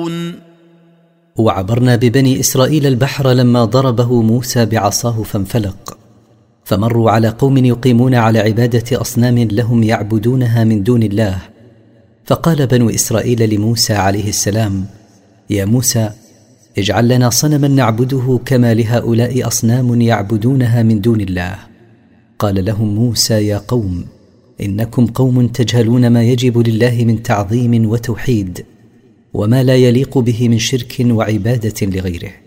يعلمون. وعبرنا ببني إسرائيل البحر لما ضربه موسى بعصاه فانفلق، فمروا على قوم يقيمون على عبادة أصنام لهم يعبدونها من دون الله. فقال بنو إسرائيل لموسى عليه السلام: يا موسى، اجعل لنا صنما نعبده كما لهؤلاء أصنام يعبدونها من دون الله. قال لهم موسى: يا قوم، إنكم قوم تجهلون ما يجب لله من تعظيم وتوحيد، وما لا يليق به من شرك وعبادة لغيره.